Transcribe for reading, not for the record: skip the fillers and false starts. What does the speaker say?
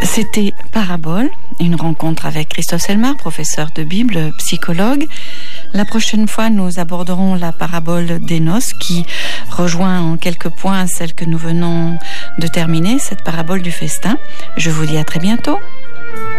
C'était Parabole, une rencontre avec Christophe Selmar, professeur de Bible, psychologue. La prochaine fois, nous aborderons la parabole des noces qui rejoint en quelques points celle que nous venons de terminer, cette parabole du festin. Je vous dis à très bientôt.